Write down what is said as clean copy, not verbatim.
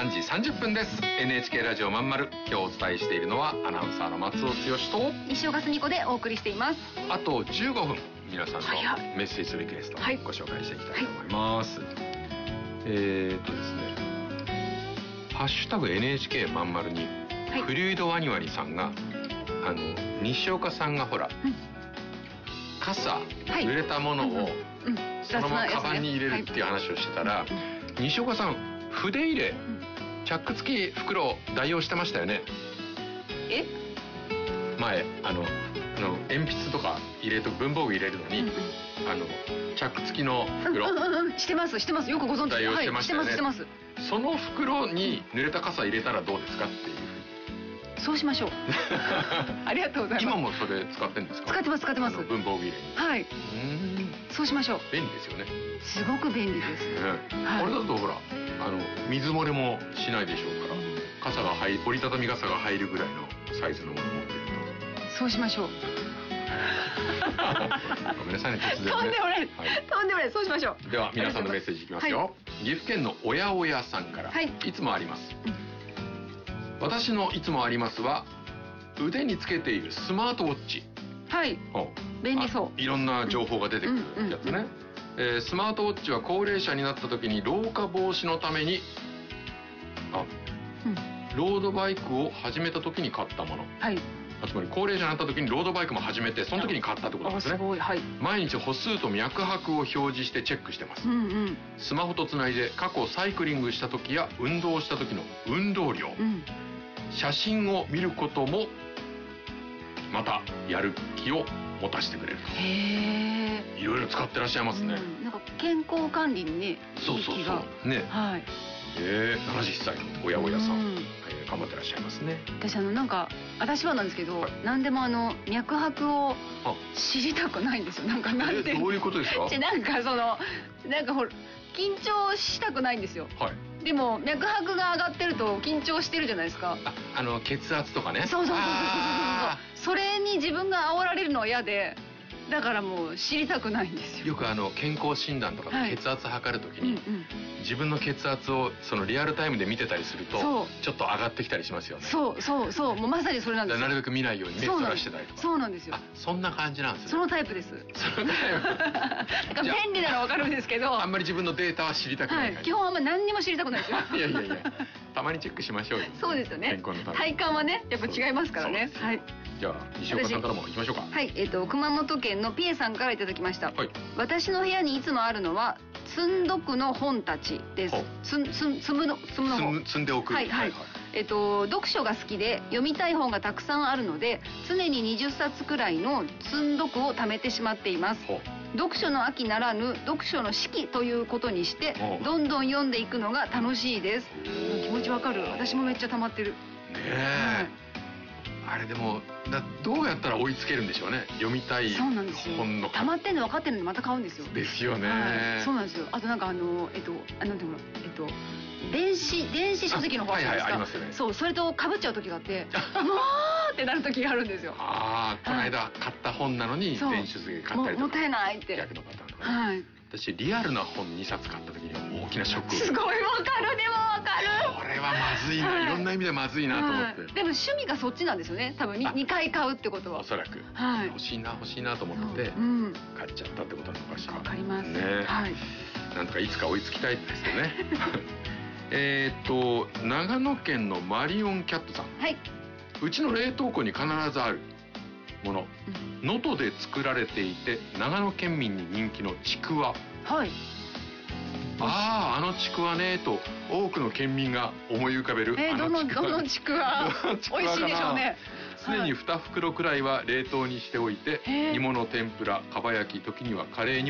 3時30分です。 NHK ラジオまんまる、今日お伝えしているのはアナウンサーの松尾剛と西岡澄子でお送りしています。 あと15分皆さんのメッセージリクエストをご紹介していきたいと思います。ですね、ハッシュタグ NHK まんまるに、フリュイドワニワニさんが西岡さんがほら、傘、濡れたものをそのままカバンに入れるっていう話をしてたら、西岡さん筆入れ、チャック付き袋代用してましたよね。前鉛筆とか入れると文房具入れるのに、チャック付きの袋してますよくご存知で。 代用してましたよね。 してます。 その袋に濡れた傘入れたらどうですかっていう。 そうしましょう。ありがとうございます。 今もそれ使ってるんですか？ 使ってます。 文房具入れに。 はい。そうしましょう。 便利ですよね。 すごく便利です。 これだとほら水漏れもしないでしょうから、傘が折りたたみ傘が入るぐらいのサイズのものを持ってると。 そうしましょう。 ごめんなさいね、突然ね。 とんでもない。そうしましょう。 では皆さんのメッセージいきますよ。岐阜県のおやおやさんから、いつもあります。私のいつもありますは腕につけているスマートウォッチ。はい。便利そう。いろんな情報が出てくるやつね。スマートウォッチは高齢者になった時に老化防止のためにロードバイクを始めた時に買ったもの。はい。つまり高齢者になった時にロードバイクも始めて、その時に買ったってことですね。毎日歩数と脈拍を表示してチェックしてます。スマホとつないで過去サイクリングした時や運動した時の運動量、写真を見ることもまたやる気を持たせてくれると。いろいろ使ってらっしゃいますね。 なんか健康管理にね、 そうね。はい。70歳のおやおやさん、頑張ってらっしゃいますね。 私はなんですけど、何でも脈拍を知りたくないんですよ。どういうことですか？ 緊張したくないんですよ。でも脈拍が上がってると緊張してるじゃないですか。 血圧とかね。 そう。それに自分が煽られるのは嫌で、だからもう知りたくないんですよ。 よく健康診断とかで血圧測るときに、自分の血圧をリアルタイムで見てたりするとちょっと上がってきたりしますよね。 そうもうまさにそれなんですよ。 なるべく見ないように目そらしてたりとか。 そうなんですよ。 そんな感じなんですね。 そのタイプです。便利なのは分かるんですけど、 あんまり自分のデータは知りたくない。 基本あんまり何にも知りたくないですよ。 いやたまにチェックしましょうよ。 そうですよね。体感はねやっぱ違いますからね。はい。 じゃあ西岡さんからも行きましょうか。 はい。熊本県のピエさんからいただきました。私の部屋にいつもあるのは積んどくの本たちです。積んでおく。はい。読書が好きで読みたい本がたくさんあるので、常に20冊くらいの積んどくを貯めてしまっています。読書の秋ならぬ読書の四季ということにしてどんどん読んでいくのが楽しいです。気持ちわかる。私もめっちゃ溜まってる。 あれでもどうやったら追いつけるんでしょうね。読みたい本の溜まってんの分かってるのにまた買うんですよ。 ですよね。 そうなんですよ。あと電子書籍の方あるじゃないですか。そう、それと被っちゃう時があってもうってなる時があるんですよ。 この間買った本なのに電子書籍買ったりとか、 もったいないって逆のパターンとかね。私リアルな本2冊買った時に大きなショック。 すごいわかる。でもわかる。 これはまずいな、いろんな意味でまずいなと思って。 でも趣味がそっちなんですよね。多分2回買うってことは。 おそらく欲しいなと思って買っちゃったってことなのかしら。 わかりますね。 なんとかいつか追いつきたいですよね。長野県のマリオンキャットさん。うちの冷凍庫に必ずあるもの、能登で作られていて長野県民に人気のちくわ。あのちくわねと多くの県民が思い浮かべるどのちくわ美味しいでしょうね。 常に2袋くらいは冷凍にしておいて、煮物、天ぷら、かば焼き、時にはカレーに